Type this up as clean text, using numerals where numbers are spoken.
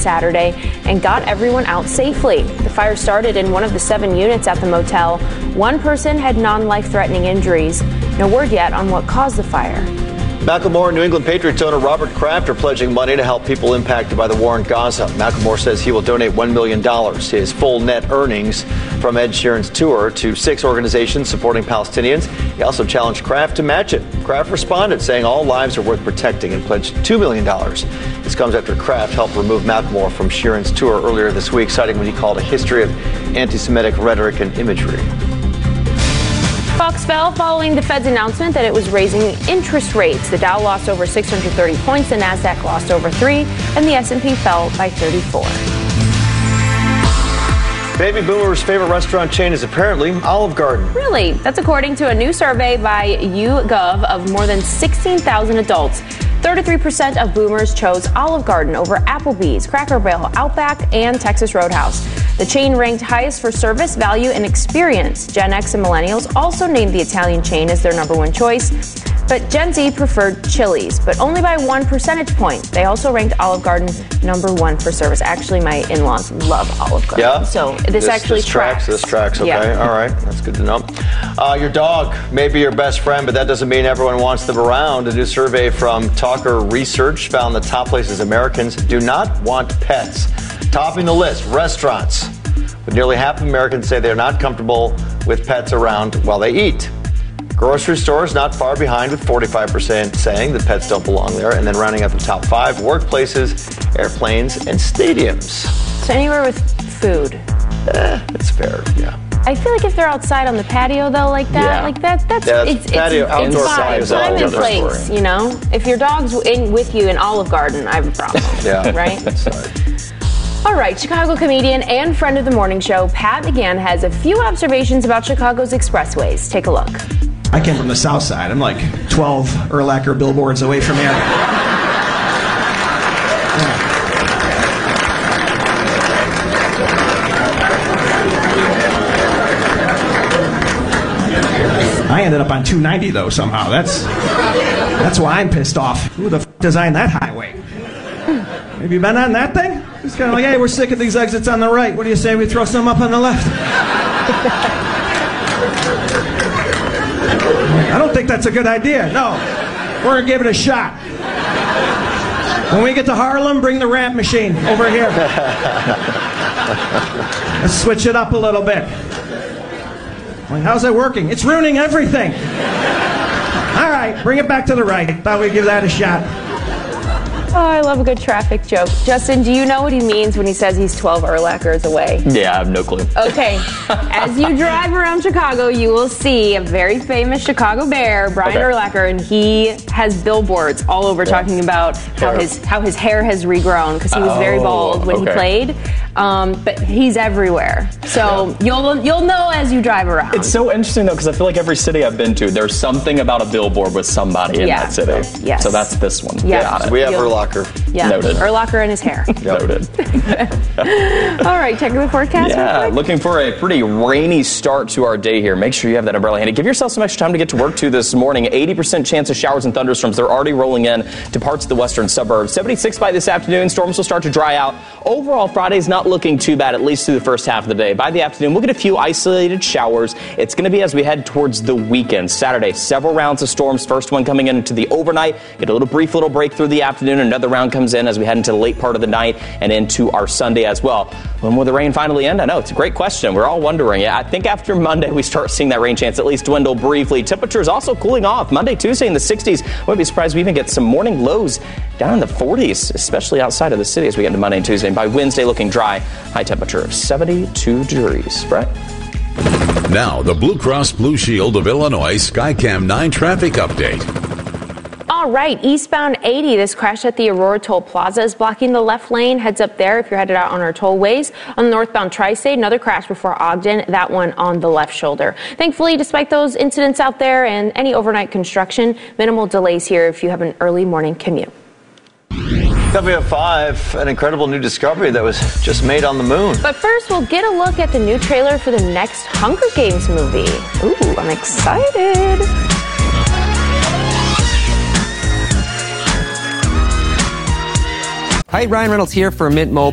Saturday and got everyone out safely. The fire started in one of the 7 units at the motel. One person had non-life-threatening injuries. No word yet on what caused the fire. Macklemore and New England Patriots owner Robert Kraft are pledging money to help people impacted by the war in Gaza. Macklemore says he will donate $1 million, his full net earnings from Ed Sheeran's tour, to 6 organizations supporting Palestinians. He also challenged Kraft to match it. Kraft responded, saying all lives are worth protecting, and pledged $2 million. This comes after Kraft helped remove Macklemore from Sheeran's tour earlier this week, citing what he called a history of anti-Semitic rhetoric and imagery. Stocks fell following the Fed's announcement that it was raising interest rates. The Dow lost over 630 points, the Nasdaq lost over 3, and the S&P fell by 34. Baby boomers' favorite restaurant chain is apparently Olive Garden. Really? That's according to a new survey by YouGov of more than 16,000 adults. 33% of boomers chose Olive Garden over Applebee's, Cracker Barrel, Outback, and Texas Roadhouse. The chain ranked highest for service, value, and experience. Gen X and millennials also named the Italian chain as their #1 choice. But Gen Z preferred Chili's, but only by 1 percentage point. They also ranked Olive Garden #1 for service. Actually, my in-laws love Olive Garden. Yeah? So this actually tracks. This tracks, okay. Yeah. All right. That's good to know. Your dog may be your best friend, but that doesn't mean everyone wants them around. A new survey from Talker Research found the top places Americans do not want pets. Topping the list, restaurants. But nearly half of Americans say they're not comfortable with pets around while they eat. Grocery stores not far behind, with 45% saying that pets don't belong there. And then rounding out the top 5, workplaces, airplanes, and stadiums. So anywhere with food. It's fair, yeah. I feel like if they're outside on the patio, though, like that, it's patio, outdoor fine. patio, Time and outdoor place, story. you know? If your dog's with you in Olive Garden, I have a problem. Yeah. Right? Sorry. All right, Chicago comedian and friend of the morning show, Pat McGann, has a few observations about Chicago's expressways. Take a look. I came from the south side. I'm like 12 Erlacher billboards away from here. I ended up on 290 though somehow. That's why I'm pissed off. Who the designed that highway? Have you been on that thing? It's kind of like, hey, we're sick of these exits on the right. What do you say we throw some up on the left? I don't think that's a good idea. No, we're going to give it a shot. When we get to Harlem, bring the ramp machine over here. Let's switch it up a little bit. Like, how's that working? It's ruining everything. All right, bring it back to the right. Thought we'd give that a shot. Oh, I love a good traffic joke. Justin, do you know what he means when he says he's 12 Erlachers away? Yeah, I have no clue. Okay. As you drive around Chicago, you will see a very famous Chicago Bear, Brian Urlacher, and he has billboards all over talking about how his hair has regrown because he was very bald when he played. But he's everywhere. So you'll know as you drive around. It's so interesting, though, because I feel like every city I've been to, there's something about a billboard with somebody in that city. Yes. So that's this one. Yes. Got it. We have Urlacher. Yeah. Noted. Urlacher and his hair. Noted. All right, check the forecast. Yeah, looking for a pretty rainy start to our day here. Make sure you have that umbrella handy. Give yourself some extra time to get to work, too, this morning. 80% chance of showers and thunderstorms. They're already rolling in to parts of the western suburbs. 76 by this afternoon. Storms will start to dry out. Overall, Friday's not looking too bad, at least through the first half of the day. By the afternoon, we'll get a few isolated showers. It's going to be as we head towards the weekend. Saturday, several rounds of storms. First one coming into the overnight. Get a brief break through the afternoon. Another round comes in as we head into the late part of the night and into our Sunday as well. When will the rain finally end? I know, it's a great question. We're all wondering. I think after Monday, we start seeing that rain chance at least dwindle briefly. Temperatures also cooling off. Monday, Tuesday in the 60s. Wouldn't be surprised if we even get some morning lows down in the 40s, especially outside of the city as we get into Monday and Tuesday. And by Wednesday, looking dry. High temperature of 72 degrees. Brett? Now, the Blue Cross Blue Shield of Illinois Skycam 9 traffic update. All right, eastbound 80, this crash at the Aurora Toll Plaza is blocking the left lane. Heads up there if you're headed out on our tollways. On the northbound Tri-State, another crash before Ogden, that one on the left shoulder. Thankfully, despite those incidents out there and any overnight construction, minimal delays here if you have an early morning commute. Coming up 5, an incredible new discovery that was just made on the moon. But first, we'll get a look at the new trailer for the next Hunger Games movie. Ooh, I'm excited. Hi, Ryan Reynolds here for Mint Mobile.